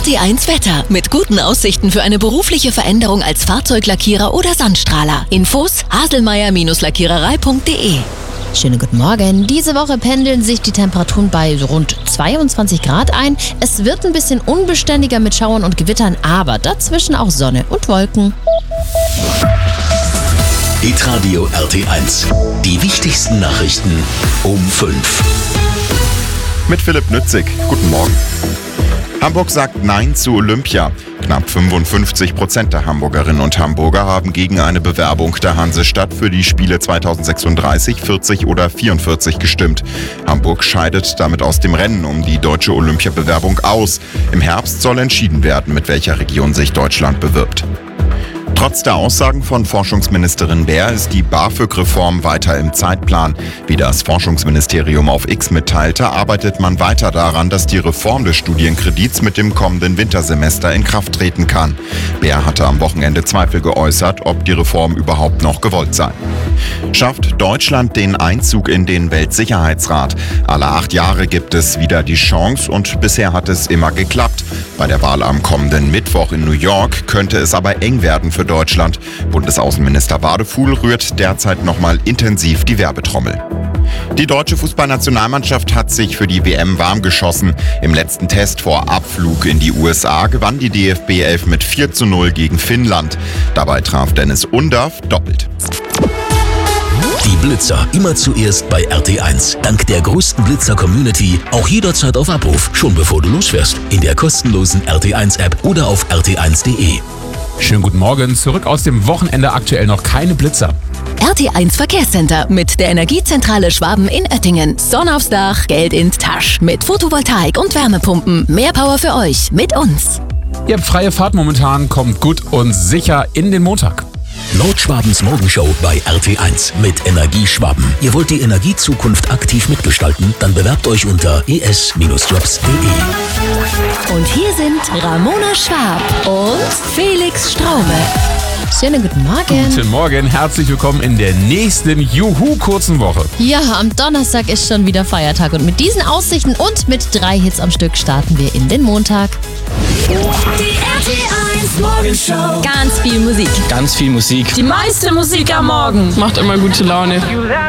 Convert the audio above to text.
RT1 Wetter mit guten Aussichten für eine berufliche Veränderung als Fahrzeuglackierer oder Sandstrahler. Infos haselmeier-lackiererei.de. Schönen guten Morgen. Diese Woche pendeln sich die Temperaturen bei rund 22 Grad ein. Es wird ein bisschen unbeständiger mit Schauern und Gewittern, aber dazwischen auch Sonne und Wolken. Hitradio RT1. Die wichtigsten Nachrichten um 5. Mit Philipp Nützig. Guten Morgen. Hamburg sagt Nein zu Olympia. Knapp 55% der Hamburgerinnen und Hamburger haben gegen eine Bewerbung der Hansestadt für die Spiele 2036, 40 oder 44 gestimmt. Hamburg scheidet damit aus dem Rennen um die deutsche Olympiabewerbung aus. Im Herbst soll entschieden werden, mit welcher Region sich Deutschland bewirbt. Trotz der Aussagen von Forschungsministerin Baer ist die BAföG-Reform weiter im Zeitplan. Wie das Forschungsministerium auf X mitteilte, arbeitet man weiter daran, dass die Reform des Studienkredits mit dem kommenden Wintersemester in Kraft treten kann. Baer hatte am Wochenende Zweifel geäußert, ob die Reform überhaupt noch gewollt sei. Schafft Deutschland den Einzug in den Weltsicherheitsrat? Alle 8 Jahre gibt es wieder die Chance und bisher hat es immer geklappt. Bei der Wahl am kommenden Mittwoch in New York könnte es aber eng werden für Deutschland. Bundesaußenminister Wadefuhl rührt derzeit nochmal intensiv die Werbetrommel. Die deutsche Fußballnationalmannschaft hat sich für die WM warm geschossen. Im letzten Test vor Abflug in die USA gewann die DFB 11 mit 4:0 gegen Finnland. Dabei traf Dennis Undaff doppelt. Die Blitzer immer zuerst bei RT1. Dank der größten Blitzer-Community auch jederzeit auf Abruf, schon bevor du losfährst. In der kostenlosen RT1-App oder auf rt1.de. Schönen guten Morgen, zurück aus dem Wochenende, aktuell noch keine Blitzer. RT1 Verkehrscenter mit der Energiezentrale Schwaben in Oettingen. Sonne aufs Dach, Geld in Tasch. Mit Photovoltaik und Wärmepumpen. Mehr Power für euch mit uns. Ihr habt freie Fahrt momentan, kommt gut und sicher in den Montag. Nordschwabens Morgenshow bei RT1 mit Energie Schwaben. Ihr wollt die Energiezukunft aktiv mitgestalten? Dann bewerbt euch unter es-jobs.de. Und hier sind Ramona Schwab und Felix Straume. Schönen guten Morgen. Guten Morgen, herzlich willkommen in der nächsten Juhu-kurzen Woche. Ja, am Donnerstag ist schon wieder Feiertag und mit diesen Aussichten und mit 3 Hits am Stück starten wir in den Montag. Die RT1 Morgenshow. Ganz viel Musik. Ganz viel Musik. Die meiste Musik am Morgen. Macht immer gute Laune.